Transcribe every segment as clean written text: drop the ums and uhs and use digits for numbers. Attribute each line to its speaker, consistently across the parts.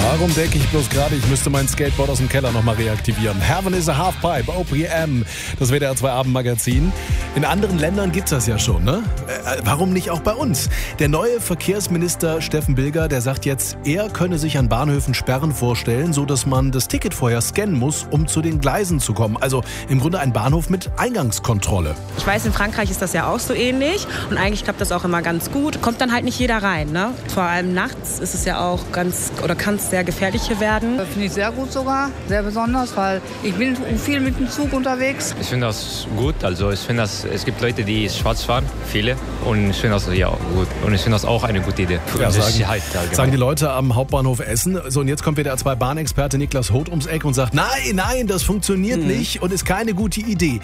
Speaker 1: Warum denke ich bloß gerade, ich müsste mein Skateboard aus dem Keller nochmal reaktivieren? Heaven is a Halfpipe, OPM, das WDR 2 Abendmagazin. In anderen Ländern gibt's das ja schon, ne? Warum nicht auch bei uns? Der neue Verkehrsminister Steffen Bilger, der sagt jetzt, er könne sich an Bahnhöfen Sperren vorstellen, so dass man das Ticket vorher scannen muss, um zu den Gleisen zu kommen. Also im Grunde ein Bahnhof mit Eingangskontrolle.
Speaker 2: Ich weiß, in Frankreich ist das ja auch so ähnlich und eigentlich klappt das auch immer ganz gut. Kommt dann halt nicht jeder rein, ne? Vor allem nachts ist es ja auch kann es sehr gefährlich werden.
Speaker 3: Das finde ich sehr gut sogar, sehr besonders, weil ich bin viel mit dem Zug unterwegs.
Speaker 4: Ich finde das gut, also ich finde, es gibt Leute, die schwarz fahren, viele, und ich finde das ja gut und ich finde das auch eine gute Idee für unsere Sicherheit.
Speaker 1: Sagen die Leute am Hauptbahnhof Essen. So, und jetzt kommt WDR 2 Bahnexperte Niklas Hoth ums Eck und sagt, nein, das funktioniert nicht und ist keine gute Idee.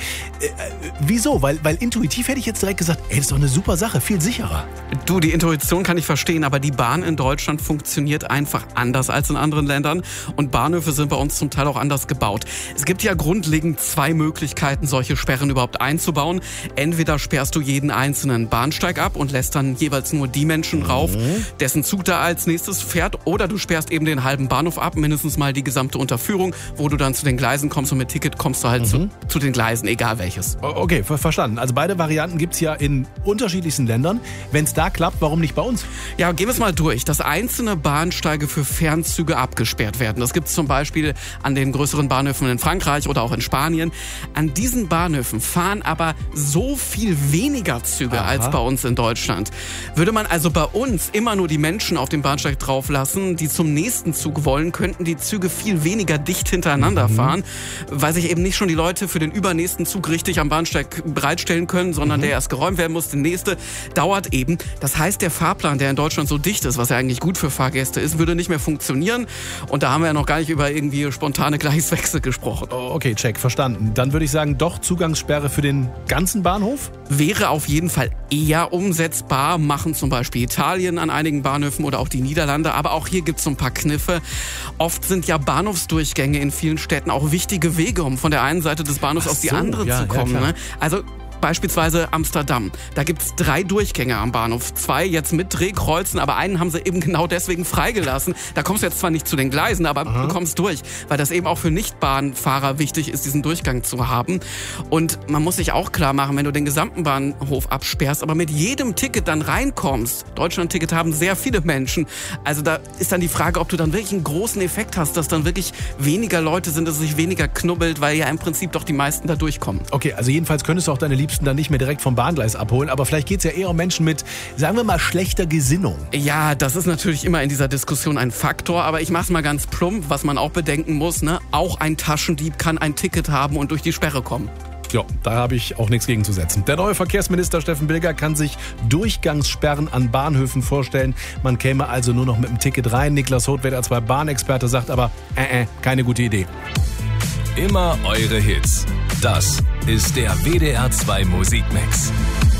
Speaker 1: Wieso? Weil intuitiv hätte ich jetzt direkt gesagt, das ist doch eine super Sache, viel sicherer.
Speaker 5: Du, die Intuition kann ich verstehen, aber die Bahn in Deutschland funktioniert einfach anders als in anderen Ländern und Bahnhöfe sind bei uns zum Teil auch anders gebaut. Es gibt ja grundlegend zwei Möglichkeiten, solche Sperren überhaupt einzubauen. Entweder sperrst du jeden einzelnen Bahnsteig ab und lässt dann jeweils nur die Menschen rauf, dessen Zug da als nächstes fährt, oder du sperrst eben den halben Bahnhof ab, mindestens mal die gesamte Unterführung, wo du dann zu den Gleisen kommst und mit Ticket kommst du halt zu den Gleisen, egal welches.
Speaker 1: Okay, verstanden. Also beide Varianten gibt's ja in unterschiedlichsten Ländern. Wenn es da klappt, warum nicht bei uns?
Speaker 5: Ja, gehen wir es mal durch. Dass einzelne Bahnsteige für Fernzüge abgesperrt werden. Das gibt es zum Beispiel an den größeren Bahnhöfen in Frankreich oder auch in Spanien. An diesen Bahnhöfen fahren aber so viel weniger Züge als bei uns in Deutschland. Würde man also bei uns immer nur die Menschen auf dem Bahnsteig drauf lassen, die zum nächsten Zug wollen, könnten die Züge viel weniger dicht hintereinander fahren, weil sich eben nicht schon die Leute für den übernächsten Zug richtig am Bahnsteig bereitstellen können, sondern der erst geräumt werden muss. Der nächste dauert eben. Das heißt, der Fahrplan, der in Deutschland so dicht ist, was ja eigentlich gut für Fahrgäste ist, würde nicht mehr funktionieren. Und da haben wir ja noch gar nicht über irgendwie spontane Gleiswechsel gesprochen.
Speaker 1: Okay, check, verstanden. Dann würde ich sagen, doch Zugangssperre für den ganzen Bahnhof?
Speaker 5: Wäre auf jeden Fall eher umsetzbar, machen zum Beispiel Italien an einigen Bahnhöfen oder auch die Niederlande. Aber auch hier gibt es so ein paar Kniffe. Oft sind ja Bahnhofsdurchgänge in vielen Städten auch wichtige Wege, um von der einen Seite des Bahnhofs auf die andere zu kommen. Ne? Also beispielsweise Amsterdam. Da gibt's 3 Durchgänge am Bahnhof. 2 jetzt mit Drehkreuzen, aber einen haben sie eben genau deswegen freigelassen. Da kommst du jetzt zwar nicht zu den Gleisen, aber du kommst durch, weil das eben auch für Nichtbahnfahrer wichtig ist, diesen Durchgang zu haben. Und man muss sich auch klar machen, wenn du den gesamten Bahnhof absperrst, aber mit jedem Ticket dann reinkommst. Deutschland-Ticket haben sehr viele Menschen. Also da ist dann die Frage, ob du dann wirklich einen großen Effekt hast, dass dann wirklich weniger Leute sind, dass es sich weniger knubbelt, weil ja im Prinzip doch die meisten da durchkommen.
Speaker 1: Okay, also jedenfalls könntest du auch deine Liebsten dann nicht mehr direkt vom Bahngleis abholen, aber vielleicht geht's ja eher um Menschen mit, sagen wir mal, schlechter Gesinnung.
Speaker 5: Ja, das ist natürlich immer in dieser Diskussion ein Faktor, aber ich mach's mal ganz plump, was man auch bedenken muss, ne? Auch ein Taschendieb kann ein Ticket haben und durch die Sperre kommen.
Speaker 1: Ja, da habe ich auch nichts gegenzusetzen. Der neue Verkehrsminister Steffen Bilger kann sich Durchgangssperren an Bahnhöfen vorstellen. Man käme also nur noch mit dem Ticket rein. Niklas Hoth, WDR 2 Bahnexperte, sagt aber, keine gute Idee.
Speaker 6: Immer eure Hits. Das ist der WDR 2 Musikmix.